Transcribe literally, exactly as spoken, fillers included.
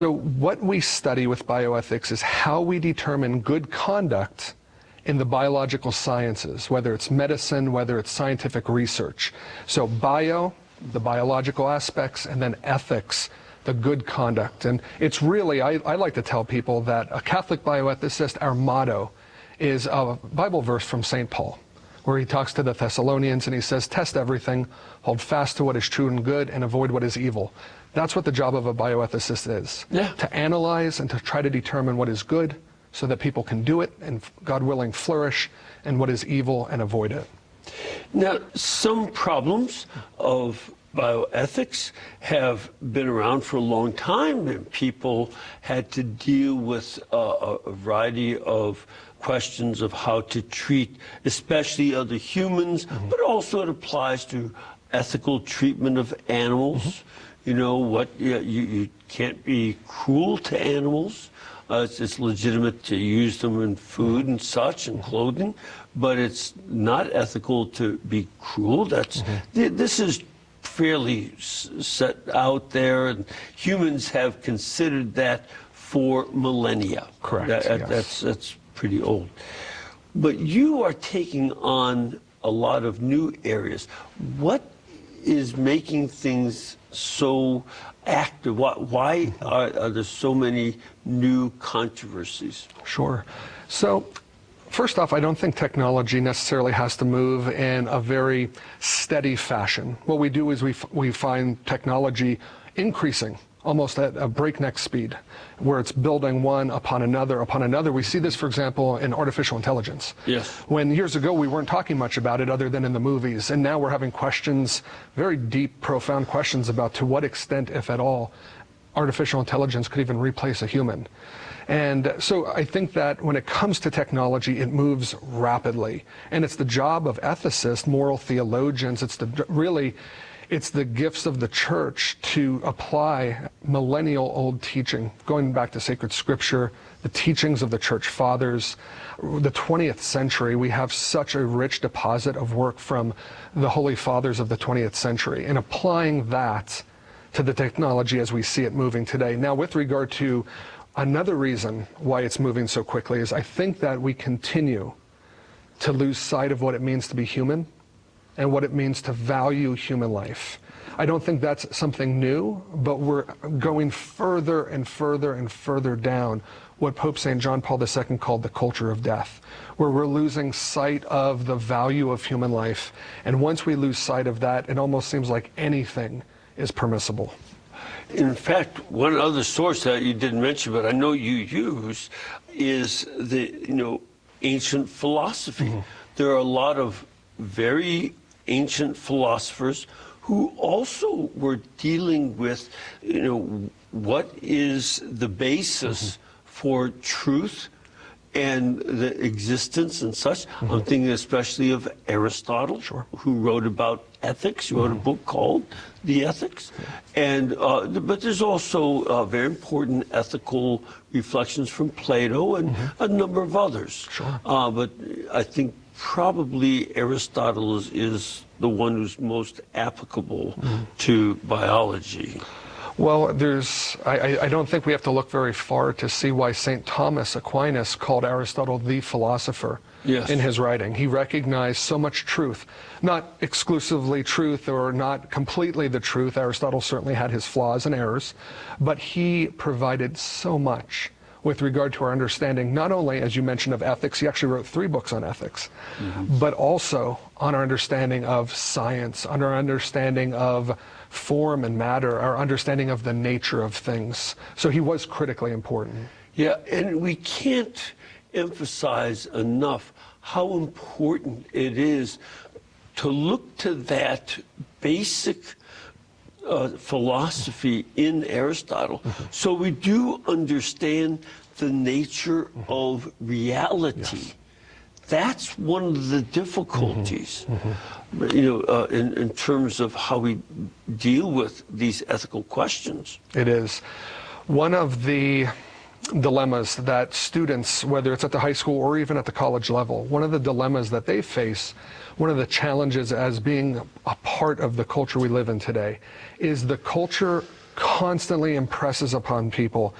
So what we study with bioethics is how we determine good conduct in the biological sciences, whether it's medicine, whether it's scientific research. So bio, the biological aspects, and then ethics, the good conduct. And it's really, I, I like to tell people that a Catholic bioethicist, our motto is a Bible verse from Saint Paul, where he talks to the Thessalonians and he says, test everything, hold fast to what is true and good, and avoid what is evil. That's what the job of a bioethicist is, yeah. to analyze and to try to determine what is good so that people can do it and, God willing, flourish, and what is evil and avoid it. Now, some problems of bioethics have been around for a long time, and people had to deal with uh, a variety of questions of how to treat especially other humans, mm-hmm. but also it applies to ethical treatment of animals. Mm-hmm. You know, what you, you can't be cruel to animals. Uh, it's, it's legitimate to use them in food and such and clothing, but it's not ethical to be cruel. That's mm-hmm. th this is fairly s set out there, and humans have considered that for millennia. Correct. That, yes. That's that's pretty old. But you are taking on a lot of new areas. What is making things so active? Why, why are, are there so many new controversies? Sure. So, first off, I don't think technology necessarily has to move in a very steady fashion. What we do is we, f we find technology increasing almost at a breakneck speed, where it's building one upon another upon another. We see this, for example, in artificial intelligence. Yes. When years ago we weren't talking much about it other than in the movies, and now we're having questions, very deep, profound questions about to what extent, if at all, artificial intelligence could even replace a human. And so I think that when it comes to technology, it moves rapidly. And it's the job of ethicists, moral theologians, it's the really, it's the gifts of the church to apply millennial old teaching, going back to sacred scripture, the teachings of the church fathers. The twentieth century, we have such a rich deposit of work from the holy fathers of the twentieth century, and applying that to the technology as we see it moving today. Now, with regard to another reason why it's moving so quickly is I think that we continue to lose sight of what it means to be human and what it means to value human life. I don't think that's something new, but we're going further and further and further down what Pope Saint John Paul the Second called the culture of death, where we're losing sight of the value of human life. And once we lose sight of that, it almost seems like anything is permissible. In fact, one other source that you didn't mention, but I know you use, is the, you know, ancient philosophy. Mm-hmm. There are a lot of very ancient philosophers who also were dealing with, you know, what is the basis mm-hmm. for truth and the existence and such. Mm-hmm. I'm thinking especially of Aristotle, sure. who wrote about ethics. He wrote mm-hmm. a book called The Ethics. Yeah. And uh, but there's also uh, very important ethical reflections from Plato and mm-hmm. a number of others. Sure. Uh, but I think probably Aristotle is, is the one who's most applicable mm-hmm. to biology. Well, there's, I, I don't think we have to look very far to see why Saint Thomas Aquinas called Aristotle the philosopher yes. in his writing. He recognized so much truth, not exclusively truth or not completely the truth. Aristotle certainly had his flaws and errors, but he provided so much with regard to our understanding, not only, as you mentioned, of ethics. He actually wrote three books on ethics, mm-hmm. but also on our understanding of science, on our understanding of form and matter, our understanding of the nature of things. So he was critically important. Yeah, and we can't emphasize enough how important it is to look to that basic uh, philosophy in Aristotle, mm-hmm. so we do understand the nature mm-hmm. of reality. Yes. That's one of the difficulties, mm-hmm. Mm-hmm. you know, uh, in, in terms of how we deal with these ethical questions. It is. One of the dilemmas that students, whether it's at the high school or even at the college level, one of the dilemmas that they face, one of the challenges as being a part of the culture we live in today, is the culture constantly impresses upon people